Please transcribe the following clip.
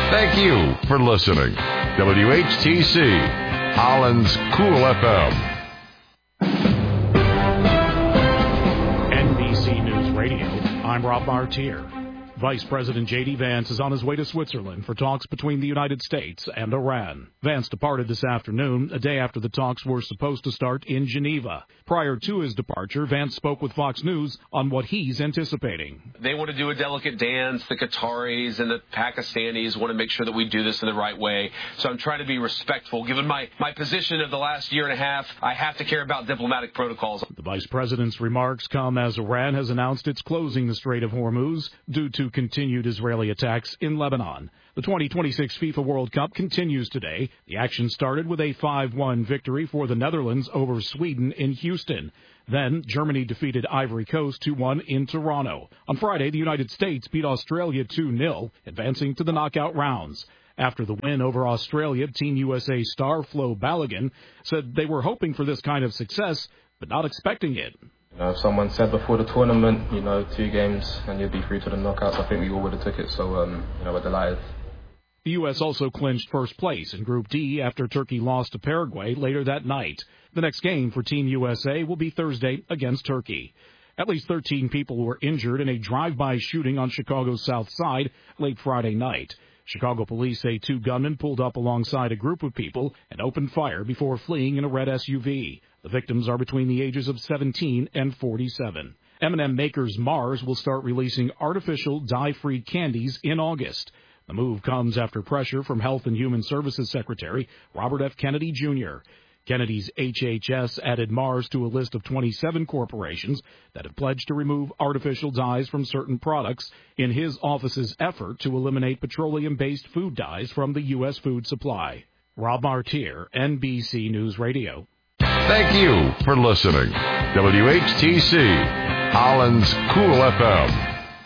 Thank you for listening. WHTC, Holland's Cool FM. NBC News Radio, I'm Rob Martier. Vice President J.D. Vance is on his way to Switzerland for talks between the United States and Iran. Vance departed this afternoon, a day after the talks were supposed to start in Geneva. Prior to his departure, Vance spoke with Fox News on what he's anticipating. They want to do a delicate dance. The Qataris and the Pakistanis want to make sure that we do this in the right way. So I'm trying to be respectful. Given my position of the last year and a half, I have to care about diplomatic protocols. The vice president's remarks come as Iran has announced it's closing the Strait of Hormuz due to continued Israeli attacks in Lebanon. The 2026 FIFA World Cup continues today. The action started with a 5-1 victory for the Netherlands over Sweden in Houston. Then Germany defeated Ivory Coast 2-1 in Toronto. On Friday, the United States beat Australia 2-0, advancing to the knockout rounds. After the win over Australia, Team USA star Flo Balogun said they were hoping for this kind of success, but not expecting it. If someone said before the tournament, 2 games and you'd be through to the knockouts, I think we all would have took it. So, we're delighted. The U.S. also clinched first place in Group D after Turkey lost to Paraguay later that night. The next game for Team USA will be Thursday against Turkey. At least 13 people were injured in a drive-by shooting on Chicago's South Side late Friday night. Chicago police say 2 gunmen pulled up alongside a group of people and opened fire before fleeing in a red SUV. The victims are between the ages of 17 and 47. M&M makers Mars will start releasing artificial dye-free candies in August. The move comes after pressure from Health and Human Services Secretary Robert F. Kennedy, Jr. Kennedy's HHS added Mars to a list of 27 corporations that have pledged to remove artificial dyes from certain products in his office's effort to eliminate petroleum-based food dyes from the U.S. food supply. Rob Martier, NBC News Radio. Thank you for listening. WHTC, Holland's Cool FM.